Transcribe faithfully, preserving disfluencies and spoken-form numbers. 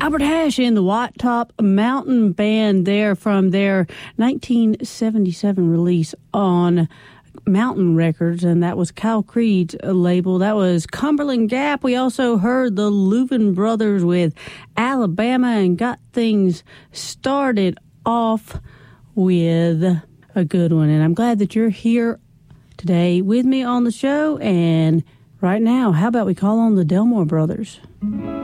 Robert Hash and the White Top Mountain Band there from their nineteen seventy-seven release on Mountain Records, and that was Kyle Creed's label. That was Cumberland Gap. We also heard the Louvin Brothers with Alabama and got things started off with a good one. And I'm glad that you're here today with me on the show. And right now, how about we call on the Delmore Brothers?